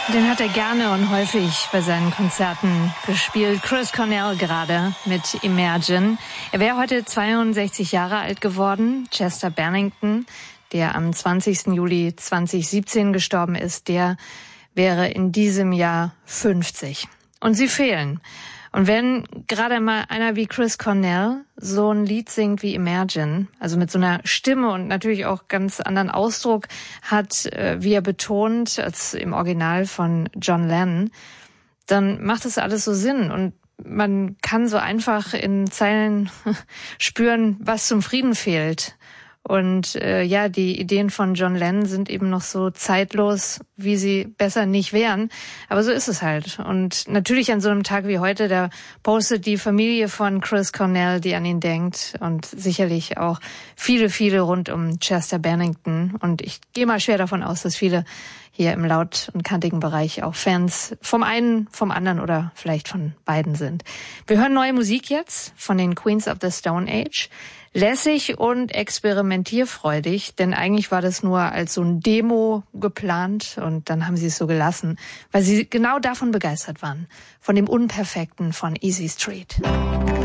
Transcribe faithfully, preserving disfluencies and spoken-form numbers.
Den hat er gerne und häufig bei seinen Konzerten gespielt. Chris Cornell gerade mit Imagine. Er wäre heute zweiundsechzig Jahre alt geworden. Chester Bennington, der am zwanzigsten Juli zweitausendsiebzehn gestorben ist, der wäre in diesem Jahr fünfzig. Und sie fehlen. Und wenn gerade mal einer wie Chris Cornell so ein Lied singt wie Imagine, also mit so einer Stimme und natürlich auch ganz anderen Ausdruck hat, wie er betont, als im Original von John Lennon, dann macht das alles so Sinn. Und man kann so einfach in Zeilen spüren, was zum Frieden fehlt. Und äh, ja, die Ideen von John Lennon sind eben noch so zeitlos, wie sie besser nicht wären. Aber so ist es halt. Und natürlich an so einem Tag wie heute, da postet die Familie von Chris Cornell, die an ihn denkt. Und sicherlich auch viele, viele rund um Chester Bennington. Und ich gehe mal schwer davon aus, dass viele hier im laut- und kantigen Bereich auch Fans vom einen, vom anderen oder vielleicht von beiden sind. Wir hören neue Musik jetzt von den Queens of the Stone Age. Lässig und experimentierfreudig, denn eigentlich war das nur als so ein Demo geplant und dann haben sie es so gelassen, weil sie genau davon begeistert waren, von dem Unperfekten von Easy Street.